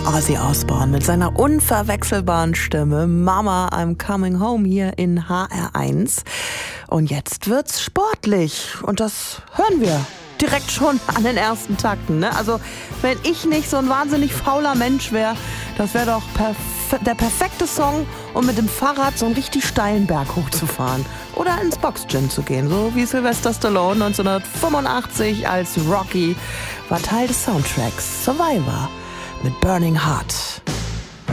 Ozzy Osbourne mit seiner unverwechselbaren Stimme. Mama, I'm coming home hier in HR1. Und jetzt wird's sportlich. Und das hören wir direkt schon an den ersten Takten. Ne? Also wenn ich nicht so ein wahnsinnig fauler Mensch wäre, das wäre doch der perfekte Song, um mit dem Fahrrad so einen richtig steilen Berg hochzufahren. Oder ins Boxgym zu gehen, so wie Sylvester Stallone 1985 als Rocky war Teil des Soundtracks Survivor mit Burning Heart.